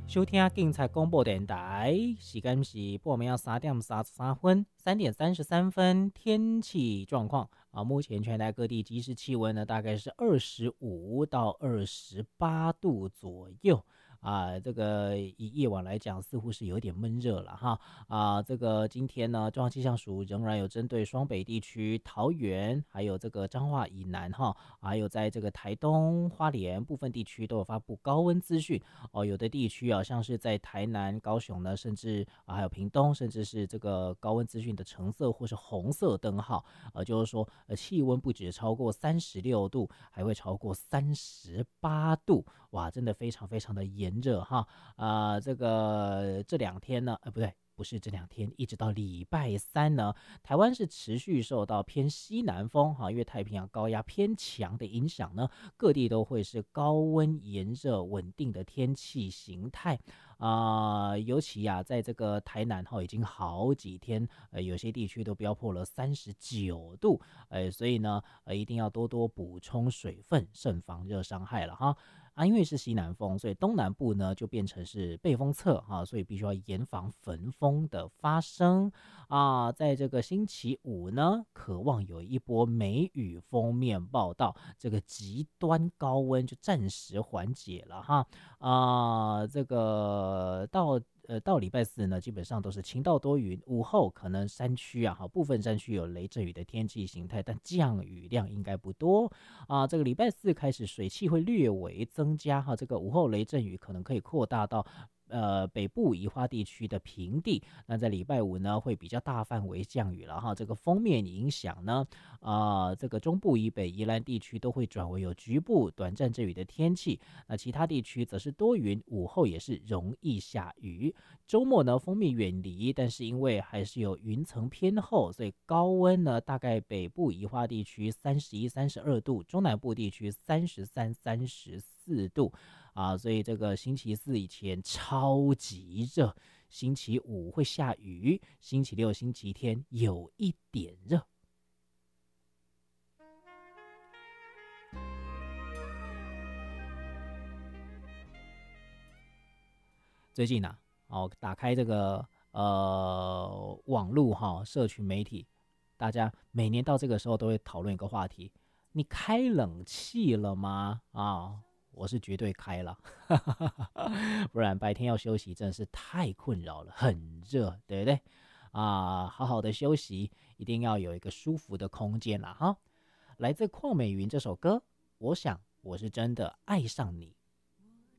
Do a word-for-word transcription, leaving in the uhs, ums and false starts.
收听警察广播电台，时间是半暝三点三十三分，三点三十三分。天气状况啊，目前全台各地即时气温呢，大概是二十五到二十八度左右。啊，这个以夜晚来讲，似乎是有点闷热了哈。啊，这个今天呢，中央气象署仍然有针对双北地区、桃园，还有这个彰化以南哈，还有在这个台东、花莲部分地区都有发布高温资讯哦。有的地区啊，像是在台南、高雄呢，甚至啊还有屏东，甚至是这个高温资讯的橙色或是红色灯号，呃，就是说呃气温不止超过三十六度，还会超过三十八度。哇，真的非常非常的炎热哈！啊、呃，这个这两天呢，呃，不对，不是这两天，一直到礼拜三呢，台湾是持续受到偏西南风哈，因为太平洋高压偏强的影响呢，各地都会是高温炎热稳定的天气形态。啊、呃，尤其啊，在这个台南哈，已经好几天，呃，有些地区都飙破了三十九度，呃，所以呢，呃，一定要多多补充水分，慎防热伤害了哈。啊，因为是西南风，所以东南部呢就变成是背风侧哈，所以必须要严防焚风的发生啊。在这个星期五呢，渴望有一波梅雨锋面报道，这个极端高温就暂时缓解了哈。啊，这个到呃到礼拜四呢，基本上都是晴到多云，午后可能山区啊，哈，部分山区有雷阵雨的天气形态，但降雨量应该不多啊。这个礼拜四开始水汽会略微增加哈，这个午后雷阵雨可能可以扩大到呃北部宜花地区的平地。那在礼拜五呢，会比较大范围降雨了哈。这个锋面影响呢，啊、呃，这个中部以北宜兰地区都会转为有局部短暂阵雨的天气。那其他地区则是多云，午后也是容易下雨。周末呢，锋面远离，但是因为还是有云层偏厚，所以高温呢，大概北部宜花地区三十一、三十二度，中南部地区三十三、三十四度啊。所以这个星期四以前超级热，星期五会下雨，星期六、星期天有一点热。最近啊，哦，打开这个呃网络哈，社群媒体，大家每年到这个时候都会讨论一个话题：你开冷气了吗？啊，我是绝对开了，不然白天要休息真的是太困扰了，很热，对不对？啊，好好的休息，一定要有一个舒服的空间啦哈。来自邝美云这首歌，我想我是真的爱上你。